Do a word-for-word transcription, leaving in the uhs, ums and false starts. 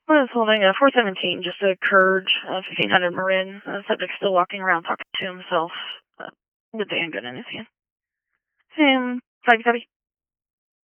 I was holding a four seventeen, just a Courage, uh, fifteen hundred Marin. Uh, subject still walking around talking to himself. Uh, good day and good in his hand. Sam, copy, copy.